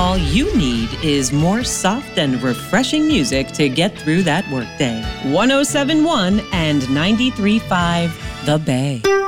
all you need is more soft and refreshing music to get through that workday. 107.1 and 93.5 The Bay.